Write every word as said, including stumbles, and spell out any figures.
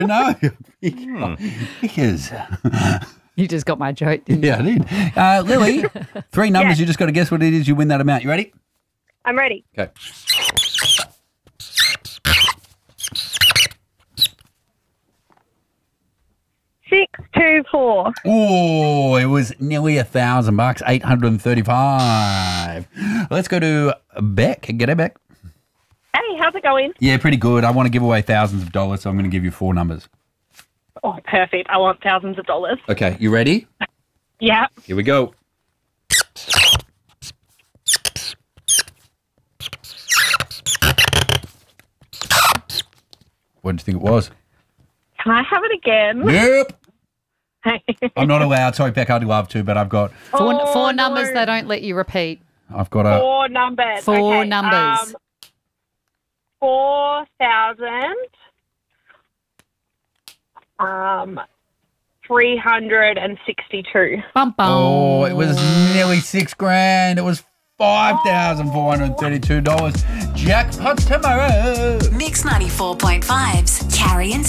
No, because You just got my joke, didn't you? yeah, I did. Uh, Lily, three numbers. Yeah. You just got to guess what it is. You win that amount. You ready? I'm ready. Okay. Six, two, four. Oh, it was nearly a thousand bucks, eight hundred and thirty-five. Let's go to Beck. G'day, Beck. Hey, how's it going? Yeah, pretty good. I want to give away thousands of dollars, so I'm going to give you four numbers. Oh, perfect. I want thousands of dollars. Okay, you ready? Yeah. Here we go. What did you think it was? Can I have it again? Yep. I'm not allowed. Sorry, Beck, I'd love to, but I've got Four, Oh, four numbers no. they don't let you repeat. I've got a Four numbers. Four Okay, numbers. Um, four thousand. Um, three hundred and sixty-two. Bum, bum. Oh, it was nearly six grand. It was five thousand four hundred thirty-two dollars. Jackpot tomorrow. Mix ninety-four point five's Carrie and